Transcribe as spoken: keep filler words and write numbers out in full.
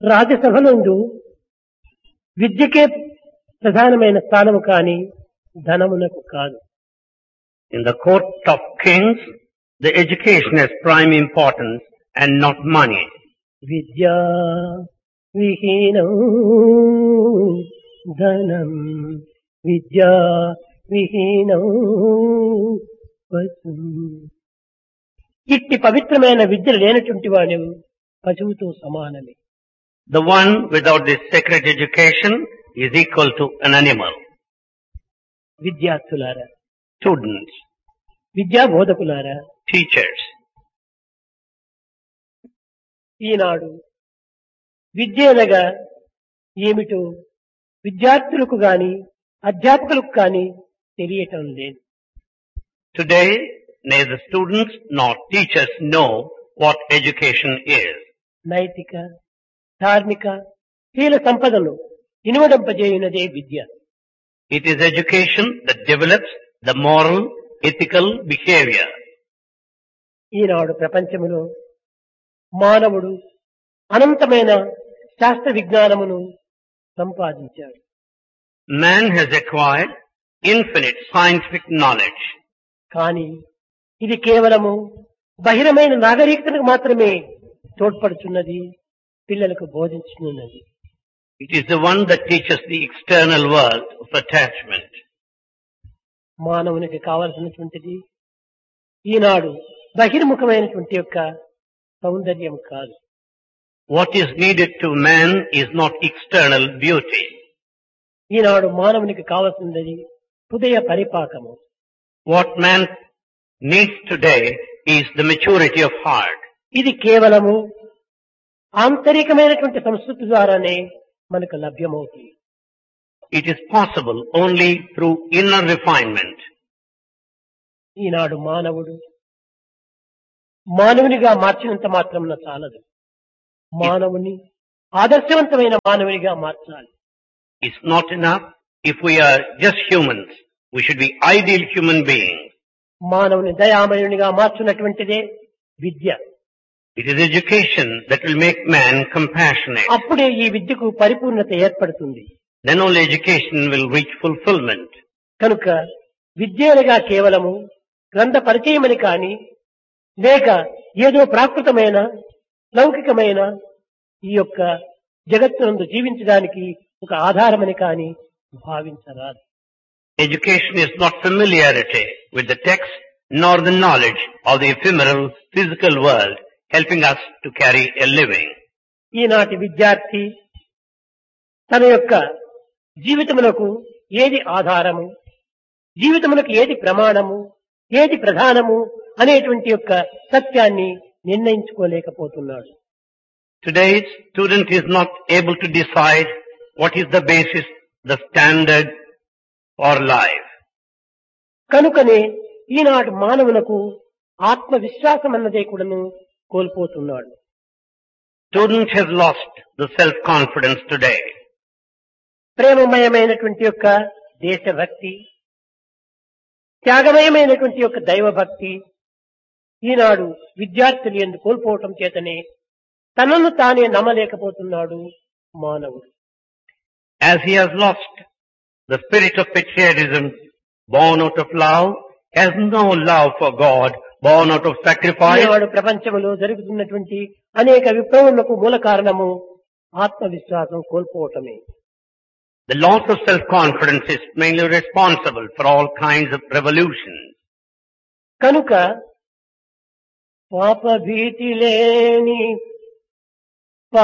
రాజ్యసభనందు విద్యకే ప్రధానమైన స్థానము కాని ధనమునకు కాదు. In the court of kings, the education has prime importance and not money. విద్యా విహీనం ధనం విద్యా విహీనం పశు. ఇట్టి పవిత్రమైన విద్య లేనటువంటి వాడు పశువుతో సమానమే. The one without this sacred education is equal to an animal. విద్యార్థులారా, Students, విద్యా బోధకులారా, teachers, ఈనాడు విద్య అనగా ఏమిటో విద్యార్థులకు గాని అధ్యాపకులకు గాని తెలియటం లేదు. today neither students nor teachers know what education is. నైతిక ధార్మిక శీల సంపదను ఇనుమడింపజేయునదే విద్య. It is education that develops the moral, ethical behavior. ఈనాడు ప్రపంచములో మానవుడు అనంతమైన శాస్త్ర విజ్ఞానమును సంపాదించాడు. Man has acquired infinite scientific knowledge. కానీ ఇది కేవలము బహిరమైన నాగరికతకు మాత్రమే తోడ్పడుతున్నది, పిల్లలకు బోధించుతున్నది. It is the one that teaches the external world of attachment. మానవునికి కావలసినటువంటిది ఈనాడు బహిర్ముఖమైనటువంటి యొక్క సౌందర్యం కాదు. What is needed to man is not external beauty. ఈనాడు మానవునికి కావలసినది హృదయ పరిపాకము. What man needs today is the maturity of heart. ఇది కేవలము ఆంతరికమైనటువంటి సంస్కృతి ద్వారానే మనకు లభ్యమవుతుంది. It is possible only through inner refinement. ఈనాడు మానవుడు మానవునిగా మార్చినంత మాత్రమున చాలదు, మానవుని ఆదర్శవంతమైన మానవునిగా మార్చాలి. It's not enough if we are just humans. We should be ideal human beings. మానవుని దయామయునిగా మార్చున్నటువంటిదే విద్య. It is education that will make man compassionate. అప్పుడే ఈ విద్యకు పరిపూర్ణత ఏర్పడుతుంది. Then only education will reach fulfillment. కనుక విద్య అనగా కేవలము గ్రంథ పరిచయమని కాని లేక ఏదో ప్రాకృతమైన లౌకికమైన ఈ యొక్క జగత్తునందు జీవించడానికి ఒక ఆధారమని కాని భావించరాదు. Education is not familiarity with the text nor the knowledge of the ephemeral physical world helping us to carry a living. ఈనాటి విద్యార్థి తన యొక్క జీవితమునకు ఏది ఆధారము, జీవితమునకు ఏది ప్రమాణము, ఏది ప్రధానము అనేటువంటి యొక్క సత్యాన్ని నిర్ణయించుకోలేకపోతున్నాడు. Today's student is not able to decide what is the basis, the standard for life. కనుకనే ఈనాటి మానవులకు ఆత్మవిశ్వాసం అన్నదే కూడాను కోల్పోతున్నాడు. Student has lost the self-confidence today. ప్రేమమయమైనటువంటి యొక్క దేశభక్తి, త్యాగమయమైనటువంటి యొక్క దైవభక్తి ఈనాడు విద్యార్థులు ఎందు కోల్పోవటం చేతనే తనను తానే నమ్మలేకపోతున్నాడు మానవుడు. As he has lost the spirit of patriotism born out of love, has no love for God, born out of sacrifice. ఈనాడు ప్రపంచంలో జరుగుతున్నటువంటి అనేక విప్లవములకు మూల కారణము ఆత్మవిశ్వాసం కోల్పోవటమే. The loss of self-confidence is mainly responsible for all kinds of revolutions. కనుక పాప భీతి లేని